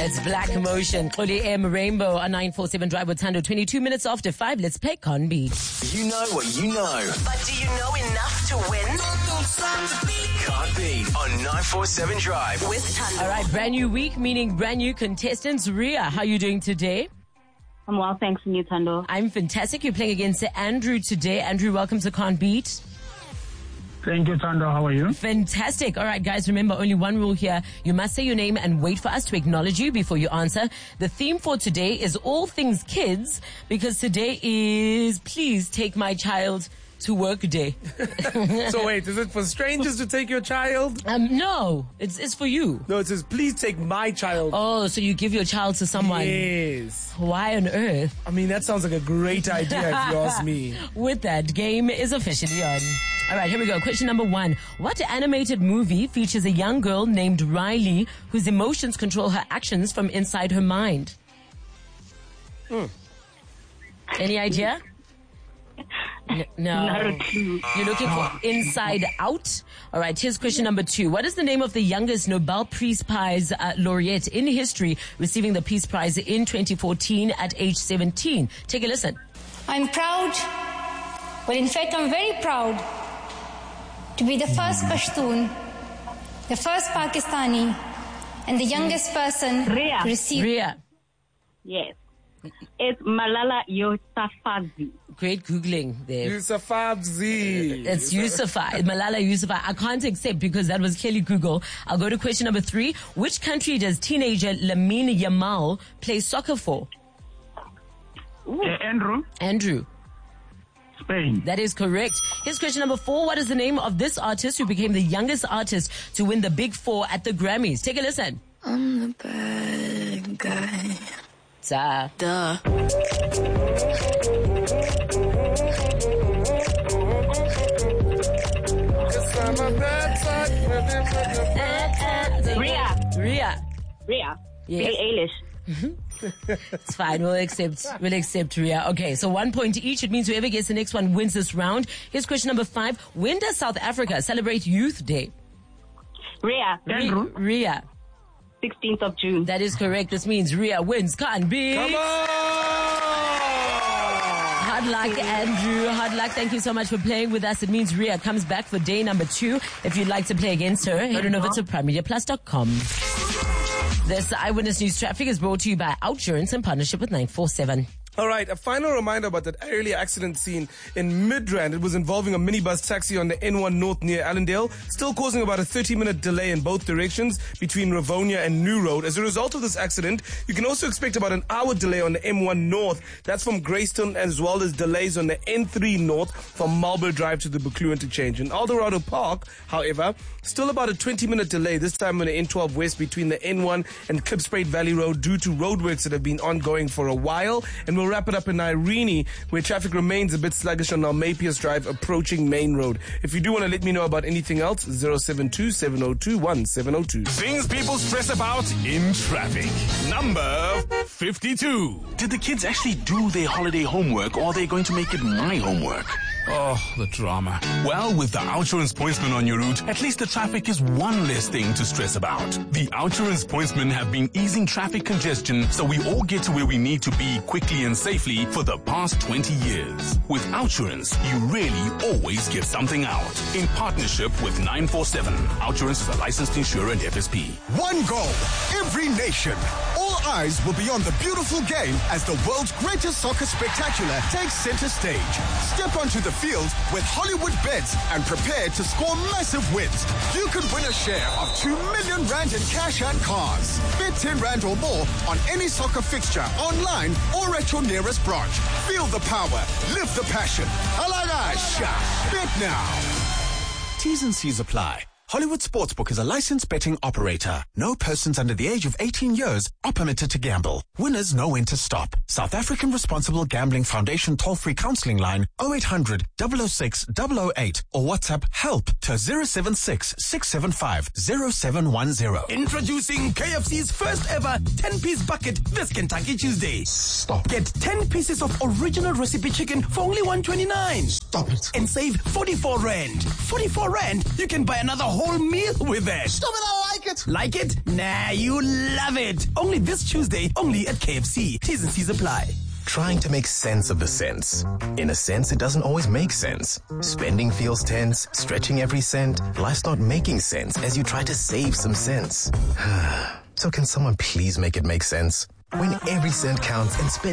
It's Black Emotion. Kholi M. Rainbow on 947 Drive with Thando. 22 minutes after 5. Let's play Con Beat. You know what you know. But do you know enough to win? Can't beat on 947 Drive. With Thando. All right, brand new week, meaning brand new contestants. Ria, how are you doing today? I'm well, thanks, and you, Thando. I'm fantastic. You're playing against Andrew today. Andrew, welcome to Can't Beat. Thank you, Thando. How are you? Fantastic. All right, guys, remember, only one rule here. You must say your name and wait for us to acknowledge you before you answer. The theme for today is all things kids, because today is Please Take My Child to Work Day. So wait, is it for strangers to take your child? No, it's for you. No, it says, please take my child. Oh, so you give your child to someone. Yes. Why on earth? I mean, that sounds like a great idea if you ask me. With that, game is officially on. All right, here we go. Question number 1. What animated movie features a young girl named Riley whose emotions control her actions from inside her mind? Any idea? No. Not a clue. You're looking for Inside Out? All right, here's question number 2. What is the name of the youngest Nobel Peace Prize laureate in history receiving the Peace Prize in 2014 at age 17? Take a listen. I'm proud, well, in fact, I'm very proud to be the first Pashtun, the first Pakistani, and the youngest person Ria. to receive. Ria. Yes. It's Malala Yousafzai. Great Googling there. Yousafzai. It's Yousafzai. Malala Yousafzai. I can't accept because that was clearly Google. I'll go to question number 3. Which country does teenager Lamine Yamal play soccer for? Andrew. Spain. That is correct. Here's question number 4. What is the name of this artist who became the youngest artist to win the Big 4 at the Grammys? Take a listen. I'm the bad guy. Duh. Ria. Ria. Yes. Billie Eilish. It's fine. We'll accept Ria. Okay, so 1 point each. It means whoever gets the next one wins this round. Here's question number 5. When does South Africa celebrate Youth Day? Ria. Ria. 16th of June. That is correct. This means Ria wins. Can't be. Come on! Hard luck, Andrew. Hard luck. Thank you so much for playing with us. It means Ria comes back for day number 2. If you'd like to play against her, head on over to primemediaplus.com. This Eyewitness News Traffic is brought to you by Outsurance in partnership with 947. All right, a final reminder about that earlier accident scene in Midrand. It was involving a minibus taxi on the N1 North near Allendale, still causing about a 30-minute delay in both directions between Rivonia and New Road. As a result of this accident, you can also expect about an hour delay on the M1 North. That's from Greystone, as well as delays on the N3 North from Marlborough Drive to the Buccleuch interchange. In Eldorado Park, however, still about a 20-minute delay, this time on the N12 West between the N1 and Klipspruit Valley Road due to roadworks that have been ongoing for a while. And we'll wrap it up in Irene, where traffic remains a bit sluggish on Almapius Drive approaching Main Road. If you do want to let me know about anything else, 072-702-1702. Things people stress about in traffic. Number 52. Did the kids actually do their holiday homework, or are they going to make it my homework? Oh, the drama. Well, with the Outsurance Pointsman on your route, at least the traffic is one less thing to stress about. The Outsurance Pointsmen have been easing traffic congestion so we all get to where we need to be quickly and safely for the past 20 years. With Outsurance, you really always get something out. In partnership with 947, Outsurance is a licensed insurer and FSP. One goal, every nation. All eyes will be on the beautiful game as the world's greatest soccer spectacular takes center stage. Step onto the field with Hollywood Bets and prepare to score massive wins. You could win a share of 2 million rand in cash and cars. Bet 10 rand or more on any soccer fixture online or at your nearest branch. Feel the power, live the passion. Alagasha. Bet now. T's and C's apply. Hollywood Sportsbook is a licensed betting operator. No persons under the age of 18 years are permitted to gamble. Winners know when to stop. South African Responsible Gambling Foundation toll-free counseling line 0800 006 008 or WhatsApp help to 076 675 0710. Introducing KFC's first ever 10-piece bucket this Kentucky Tuesday. Stop. Get 10 pieces of original recipe chicken for only $1.29. Stop it. And save 44 Rand. 44 Rand, you can buy another whole meal with it. Stop it, I like it. Like it? Nah, you love it. Only this Tuesday, only at KFC. T's and C's apply. Trying to make sense of the sense. In a sense, it doesn't always make sense. Spending feels tense, stretching every cent. Life's not making sense as you try to save some sense. So can someone please make it make sense? When every cent counts and spend